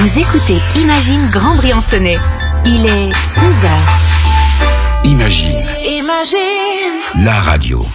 Vous écoutez Imagine Grand Briançonnais. Il est 11h. Imagine. La radio.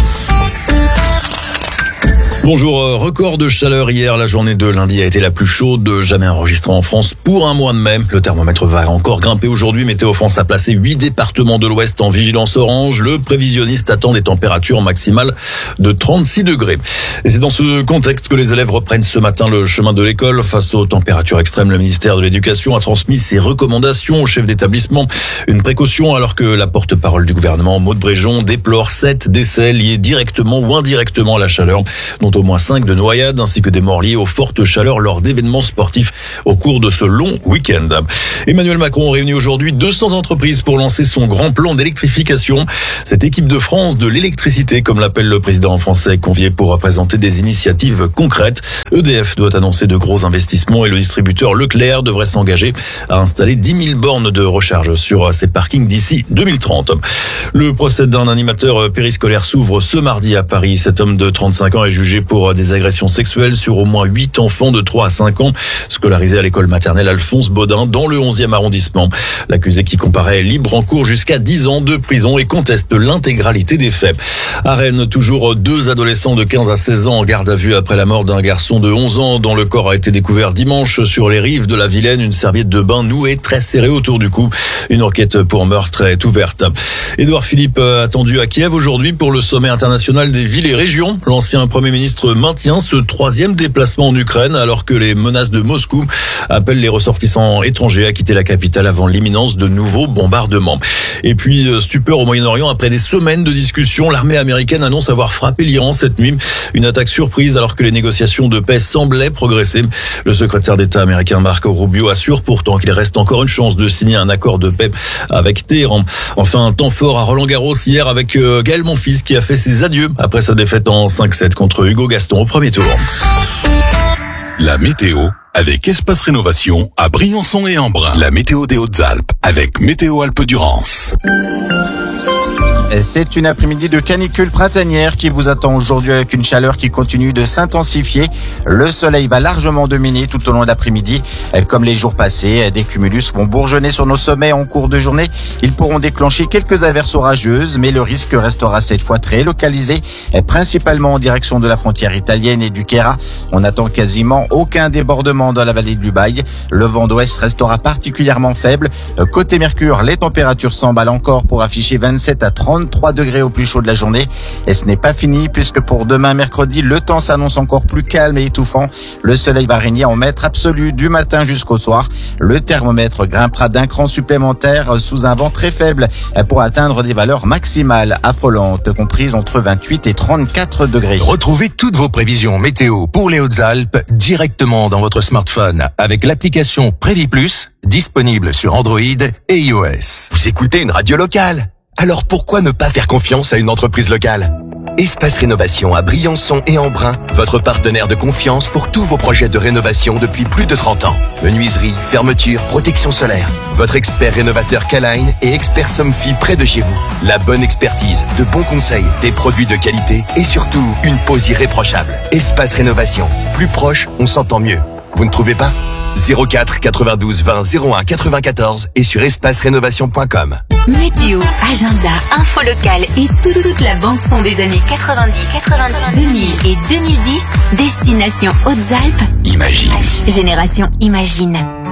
Bonjour, record de chaleur hier, la journée de lundi a été la plus chaude jamais enregistrée en France pour un mois de mai. Le thermomètre va encore grimper aujourd'hui. Météo France a placé 8 départements de l'Ouest en vigilance orange. Le prévisionniste attend des températures maximales de 36 degrés. Et c'est dans ce contexte que les élèves reprennent ce matin le chemin de l'école. Face aux températures extrêmes, le ministère de l'Éducation a transmis ses recommandations aux chefs d'établissement. Une précaution alors que la porte-parole du gouvernement, Maud Bréjon, déplore 7 décès liés directement ou indirectement à la chaleur, dont au moins 5 de noyades ainsi que des morts liés aux fortes chaleurs lors d'événements sportifs au cours de ce long week-end. Emmanuel Macron réunit aujourd'hui 200 entreprises pour lancer son grand plan d'électrification. Cette équipe de France de l'électricité, comme l'appelle le président français, est conviée pour présenter des initiatives concrètes. EDF doit annoncer de gros investissements et le distributeur Leclerc devrait s'engager à installer 10 000 bornes de recharge sur ses parkings d'ici 2030. Le procès d'un animateur périscolaire s'ouvre ce mardi à Paris. Cet homme de 35 ans est jugé pour des agressions sexuelles sur au moins 8 enfants de 3 à 5 ans scolarisés à l'école maternelle Alphonse Baudin dans le 11e arrondissement. L'accusé qui comparaît libre en cours jusqu'à 10 ans de prison et conteste l'intégralité des faits. À Rennes, toujours 2 adolescents de 15 à 16 ans en garde à vue après la mort d'un garçon de 11 ans dont le corps a été découvert dimanche sur les rives de la Vilaine. Une serviette de bain nouée très serrée autour du cou. Une enquête pour meurtre est ouverte. Édouard Philippe attendu à Kiev aujourd'hui pour le sommet international des villes et régions. L'ancien Premier ministre maintient ce 3e déplacement en Ukraine alors que les menaces de Moscou appellent les ressortissants étrangers à quitter la capitale avant l'imminence de nouveaux bombardements. Et puis, stupeur au Moyen-Orient après des semaines de discussions. L'armée américaine annonce avoir frappé l'Iran cette nuit. Une attaque surprise alors que les négociations de paix semblaient progresser. Le secrétaire d'État américain Marco Rubio assure pourtant qu'il reste encore une chance de signer un accord de paix avec Téhéran. Enfin, un temps fort à Roland-Garros hier avec Gaël Monfils qui a fait ses adieux après sa défaite en 5-7 contre Hugo Gaston au premier tour. La météo avec Espace Rénovation à Briançon et Embrun. La météo des Hautes-Alpes avec Météo Alpes-Durance. C'est une après-midi de canicule printanière qui vous attend aujourd'hui avec une chaleur qui continue de s'intensifier. Le soleil va largement dominer tout au long de l'après-midi. Comme les jours passés, des cumulus vont bourgeonner sur nos sommets en cours de journée. Ils pourront déclencher quelques averses orageuses, mais le risque restera cette fois très localisé, principalement en direction de la frontière italienne et du Queyras. On n'attend quasiment aucun débordement dans la vallée du Bail. Le vent d'ouest restera particulièrement faible. Côté Mercure, les températures s'emballent encore pour afficher 27 à 33 degrés au plus chaud de la journée. Et ce n'est pas fini puisque pour demain mercredi, le temps s'annonce encore plus calme et étouffant. Le soleil va régner en maître absolu du matin jusqu'au soir. Le thermomètre grimpera d'un cran supplémentaire sous un vent très faible pour atteindre des valeurs maximales affolantes, comprises entre 28 et 34 degrés. Retrouvez toutes vos prévisions météo pour les Hautes-Alpes directement dans votre smartphone avec l'application Prévis Plus, disponible sur Android et iOS. Vous écoutez une radio locale? Alors pourquoi ne pas faire confiance à une entreprise locale? Espace Rénovation à Briançon et Embrun, votre partenaire de confiance pour tous vos projets de rénovation depuis plus de 30 ans. Menuiserie, fermeture, protection solaire. Votre expert rénovateur K-Line et expert Somfy près de chez vous. La bonne expertise, de bons conseils, des produits de qualité et surtout une pose irréprochable. Espace Rénovation. Plus proche, on s'entend mieux. Vous ne trouvez pas? 04 92 20 01 94 et sur espacerénovation.com. Météo, agenda, info locale et toute la bande-son des années 90, 2000 et 2010. Destination Hautes-Alpes. Imagine. Génération Imagine.